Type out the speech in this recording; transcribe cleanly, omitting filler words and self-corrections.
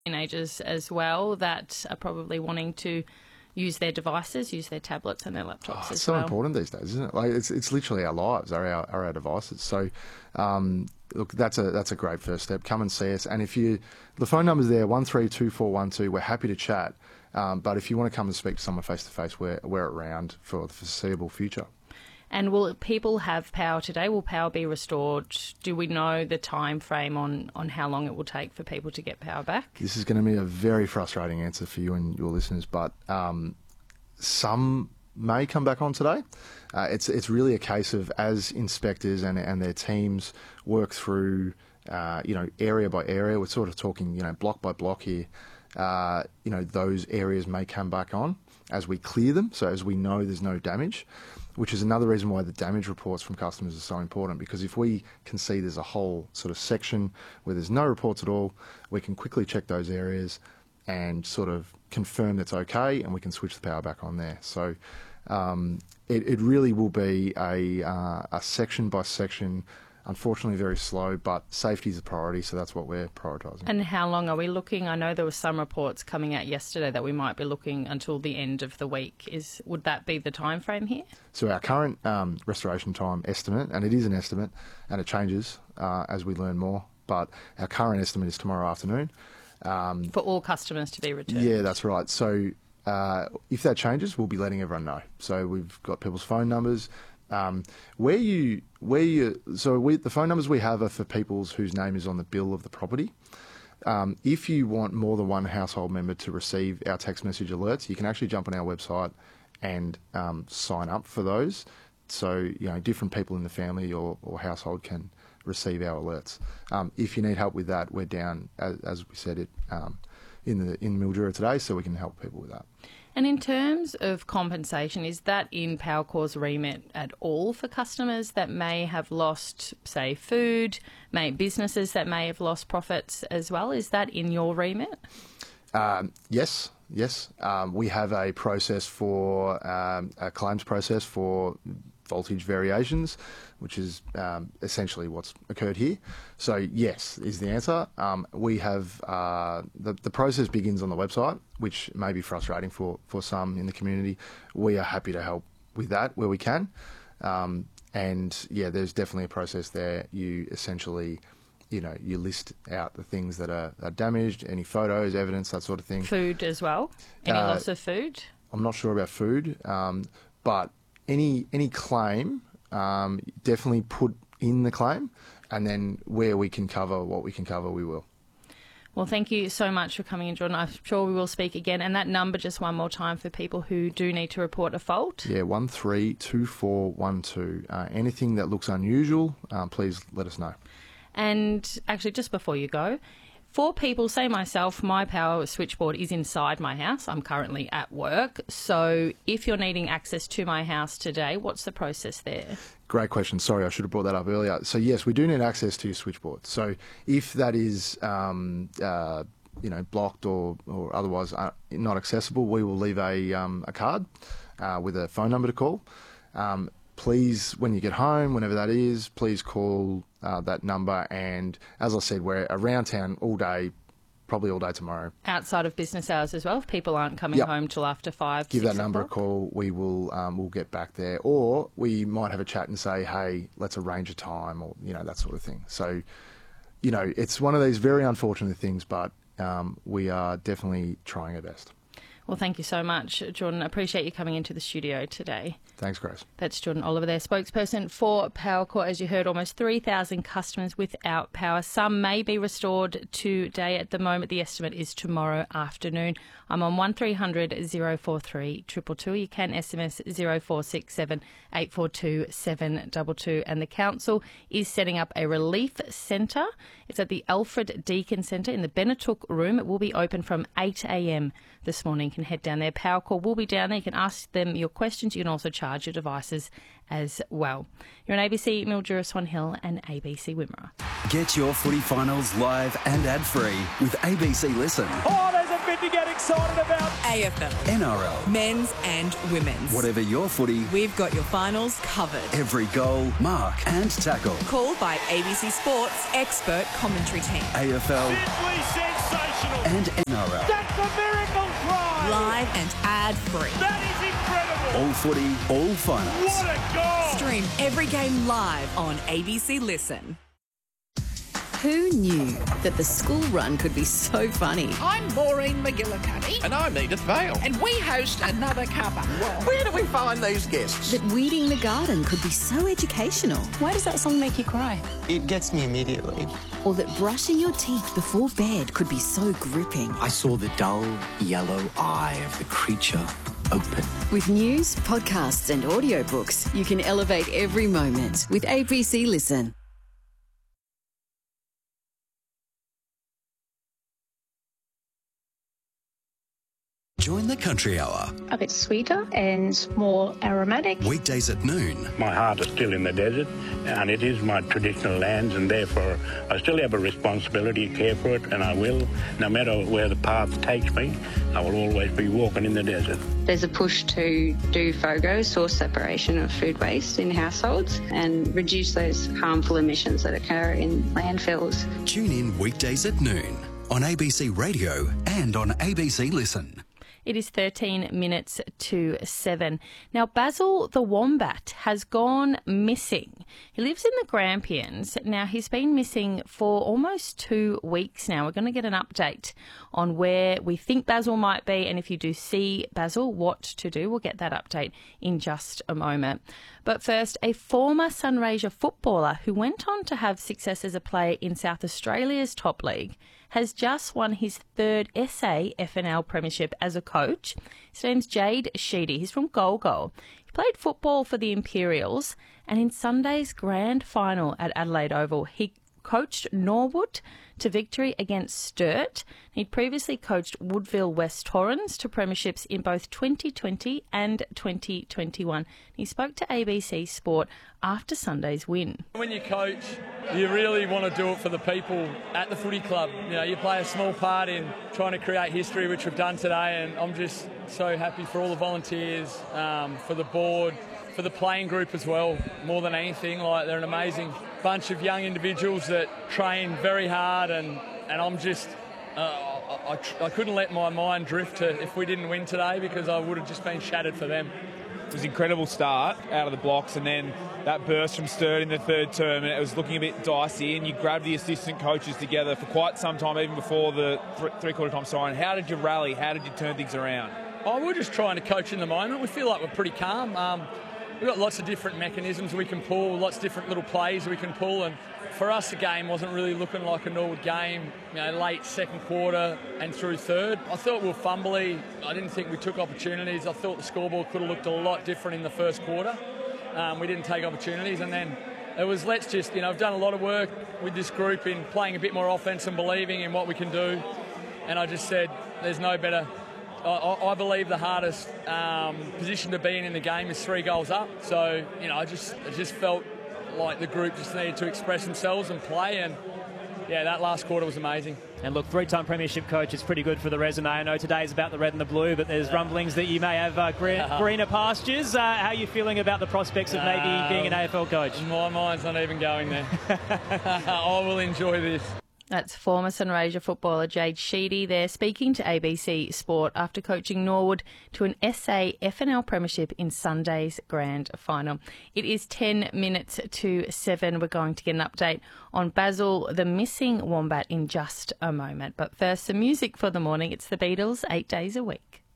teenagers as well that are probably wanting to use their devices, use their tablets and their laptops as so well. Important these days, isn't it? Like it's literally our lives, are our devices. So, look, that's a great first step. Come and see us, and the phone number's there, 132412. We're happy to chat. But if you want to come and speak to someone face to face, we're around for the foreseeable future. And will people have power today? Will power be restored? Do we know the time frame on how long it will take for people to get power back? This is going to be a very frustrating answer for you and your listeners, but some may come back on today. It's really a case of, as inspectors and their teams work through, area by area, we're sort of talking, block by block here, those areas may come back on as we clear them, so as we know there's no damage, which is another reason why the damage reports from customers are so important, because if we can see there's a whole sort of section where there's no reports at all, we can quickly check those areas and sort of confirm that's okay, and we can switch the power back on there. So it really will be a section by section. Unfortunately, very slow, but safety is a priority, so that's what we're prioritising. And how long are we looking? I know there were some reports coming out yesterday that we might be looking until the end of the week. Would that be the time frame here? So our current restoration time estimate, and it is an estimate, and it changes as we learn more, but our current estimate is tomorrow afternoon. For all customers to be returned? Yeah, that's right. So if that changes, we'll be letting everyone know. So we've got people's phone numbers. The phone numbers we have are for people whose name is on the bill of the property. If you want more than one household member to receive our text message alerts, you can actually jump on our website and sign up for those. So, different people in the family or household can receive our alerts. If you need help with that, we're down, as we said, in Mildura today, so we can help people with that. And in terms of compensation, is that in Powercor's remit at all for customers that may have lost, say, food, businesses that may have lost profits as well? Is that in your remit? Yes. We have a process for a claims process for voltage variations, which is essentially what's occurred here. So yes, is the answer. We have the process begins on the website, which may be frustrating for some in the community. We are happy to help with that where we can. And yeah, there's definitely a process there. You essentially, you list out the things that are damaged, any photos, evidence, that sort of thing. Food as well? Any loss of food? I'm not sure about food, but any claim, definitely put in the claim, and then where we can cover what we can cover, we will. Well, thank you so much for coming in, Jordan. I'm sure we will speak again. And that number, just one more time for people who do need to report a fault. Yeah, 132412. Anything that looks unusual, please let us know. And actually, just before you go, for people, say myself, my power switchboard is inside my house. I'm currently at work. So if you're needing access to my house today, what's the process there? Great question. Sorry, I should have brought that up earlier. So yes, we do need access to your switchboard. So if that is blocked or otherwise not accessible, we will leave a card with a phone number to call. Please, when you get home, whenever that is, please call that number. And as I said, we're around town all day, probably all day tomorrow. Outside of business hours as well, if people aren't coming home till after 5, Give 6 that number o'clock. a call. We will we'll get back there. Or we might have a chat and say, hey, let's arrange a time, or, that sort of thing. So, it's one of these very unfortunate things, but we are definitely trying our best. Well, thank you so much, Jordan. Appreciate you coming into the studio today. Thanks, Grace. That's Jordan Oliver there, spokesperson for Powercor. As you heard, almost 3,000 customers without power. Some may be restored today. At the moment, the estimate is tomorrow afternoon. I'm on 1300 043 222. You can SMS 0467 842 722. And the council is setting up a relief centre. It's at the Alfred Deakin Centre in the Benetook Room. It will be open from 8 a.m. this morning. You can head down there. Powercor will be down there. You can ask them your questions. You can also charge your devices as well. You're on ABC Mildura, Swan Hill and ABC Wimmera. Get your footy finals live and ad-free with ABC Listen. Oh, there's a bit to get excited about. AFL, NRL, men's and women's. whatever your footy, We've got your finals covered. every goal, mark and tackle. Called by ABC Sports expert commentary team. AFL Simply sensational. and NRL. That's a miracle try. Live and ad-free. That is incredible. All footy, all finals. What a goal. Stream every game live on ABC Listen. Who knew that the school run could be so funny? I'm Maureen McGillicuddy. And I'm Edith Vale. And we host another cuppa. Where do we find these guests? That weeding the garden could be so educational? Why does that song make you cry? It gets me immediately. Or that brushing your teeth before bed could be so gripping? I saw the dull yellow eye of the creature open. With news, podcasts and audiobooks, you can elevate every moment with ABC Listen. Join the Country Hour. A bit sweeter and more aromatic. Weekdays at noon. My heart is still in the desert, and it is my traditional lands, and therefore I still have a responsibility to care for it, and I will. No matter where the path takes me, I will always be walking in the desert. There's a push to do FOGO, source separation of food waste in households, and reduce those harmful emissions that occur in landfills. Tune in weekdays at noon on ABC Radio and on ABC Listen. It is 13 minutes to 7. Now, Basil the Wombat has gone missing. He lives in the Grampians. Now, he's been missing for almost 2 weeks now. We're going to get an update on where we think Basil might be, and if you do see Basil, what to do. We'll get that update in just a moment. But first, a former Sunraysia footballer who went on to have success as a player in South Australia's top league has just won his third SA FNL premiership as a coach. His name's Jade Sheedy. He's from Golgol. He played football for the Imperials, and in Sunday's grand final at Adelaide Oval, he coached Norwood to victory against Sturt. He'd previously coached Woodville West Torrens to premierships in both 2020 and 2021. He spoke to ABC Sport after Sunday's win. When you coach, you really want to do it for the people at the footy club. You know, you play a small part in trying to create history, which we've done today, and I'm just so happy for all the volunteers, for the board, for the playing group as well, more than anything. Like, they're an amazing bunch of young individuals that train very hard, and I'm just, I couldn't let my mind drift to if we didn't win today, because I would have just been shattered for them. It was an incredible start out of the blocks, and then that burst from Sturt in the third term, and it was looking a bit dicey, and you grabbed the assistant coaches together for quite some time, even before the three-quarter time siren. How did you rally? How did you turn things around? Oh, we're just trying to coach in the moment. We feel like we're pretty calm. We've got lots of different mechanisms we can pull, lots of different little plays we can pull, and for us the game wasn't really looking like a Norwood game, you know, late second quarter and through third. I thought we were fumbly. I didn't think we took opportunities. I thought the scoreboard could have looked a lot different in the first quarter. We didn't take opportunities, and then it was, let's just, I've done a lot of work with this group in playing a bit more offense and believing in what we can do, and I just said there's no better. I believe the hardest position to be in the game is 3 goals up. So, I just felt like the group just needed to express themselves and play. And, yeah, that last quarter was amazing. And look, 3-time premiership coach is pretty good for the resume. I know today's about the red and the blue, but there's rumblings that you may have greener pastures. How are you feeling about the prospects of maybe being an AFL coach? My mind's not even going there. I will enjoy this. That's former Sunraysia footballer Jade Sheedy there, speaking to ABC Sport after coaching Norwood to an SA FNL premiership in Sunday's grand final. It is 10 minutes to 7. We're going to get an update on Basil the missing wombat in just a moment. But first, some music for the morning. It's the Beatles, 8 Days a Week.